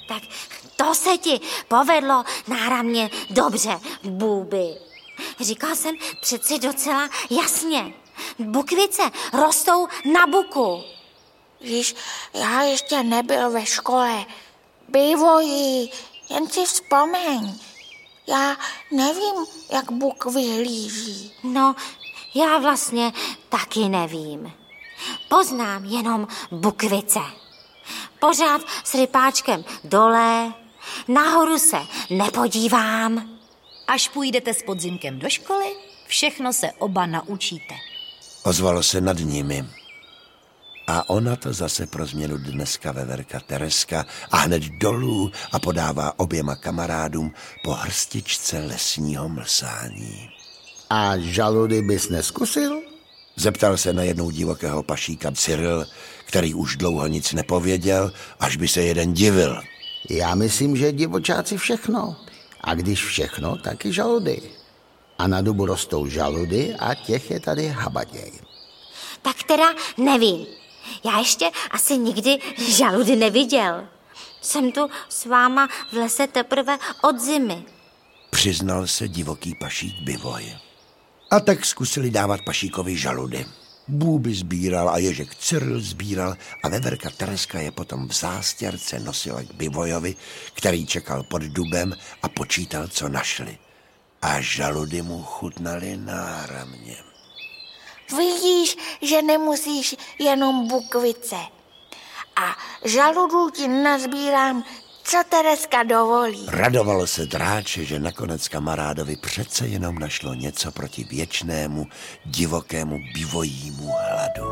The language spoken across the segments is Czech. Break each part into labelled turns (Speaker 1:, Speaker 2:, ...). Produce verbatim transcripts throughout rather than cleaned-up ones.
Speaker 1: Tak to se ti povedlo náramně dobře, Bůby. Říkal jsem přeci docela jasně. Bukvice rostou na buku.
Speaker 2: Víš, já ještě nebyl ve škole. Bývojí, jen si vzpomeň. Já nevím, jak buk vyhlíží.
Speaker 1: No, já vlastně taky nevím. Poznám jenom bukvice. Pořád s rypáčkem dole, nahoru se nepodívám.
Speaker 3: Až půjdete s Podzimkem do školy, všechno se oba naučíte.
Speaker 4: Ozvalo se nad nimi. A ona to zase pro změnu dneska veverka Tereska a hned dolů a podává oběma kamarádům po hrstičce lesního mlsání.
Speaker 5: A žaludy bys neskusil?
Speaker 4: Zeptal se najednou divokého pašíka Cyril, který už dlouho nic nepověděl, až by se jeden divil.
Speaker 5: Já myslím, že divočáci všechno. A když všechno, tak i žaludy. A na dubu rostou žaludy a těch je tady habaděj.
Speaker 1: Tak teda nevím. Já ještě asi nikdy žaludy neviděl. Jsem tu s váma v lese teprve od zimy.
Speaker 4: Přiznal se divoký pašík Bivoj. A tak zkusili dávat pašíkovi žaludy. Bůby sbíral a Ježek Cyril sbíral a veverka Tereska je potom v zástěrce nosila k Bivojovi, který čekal pod dubem a počítal, co našli. A žaludy mu chutnaly náramně.
Speaker 2: Vidíš, že nemusíš jenom bukvice. A žaludů ti nazbírám, co Tereska dovolí.
Speaker 4: Radovalo se dráče, že nakonec kamarádovi přece jenom našlo něco proti věčnému, divokému bivojímu hladu.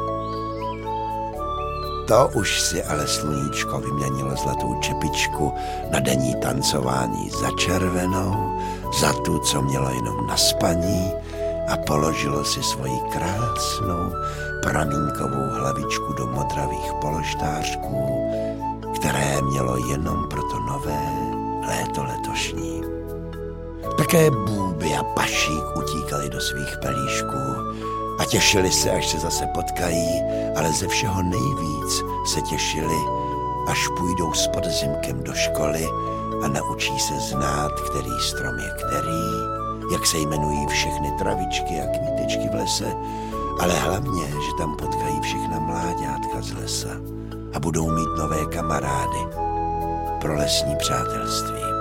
Speaker 4: To už si ale sluníčko vyměnilo zlatou čepičku na denní tancování za červenou, za tu, co mělo jenom na spaní, a položilo si svoji krásnou pramínkovou hlavičku do modravých polštářků, které mělo jenom pro to nové léto letošní. Také Bůby a Pašík utíkali do svých pelíšků a těšili se, až se zase potkají, ale ze všeho nejvíc se těšili, až půjdou s Podzimkem do školy a naučí se znát, který strom je který, jak se jmenují všechny travičky a kvítečky v lese, ale hlavně, že tam potkají všechna mláďátka z lesa a budou mít nové kamarády pro lesní přátelství.